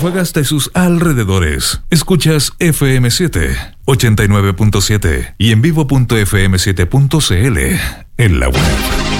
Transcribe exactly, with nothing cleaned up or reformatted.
Antofagasta y sus alrededores. Escuchas F M siete, ochenta y nueve punto siete y en vivo punto f m siete punto c l en la web.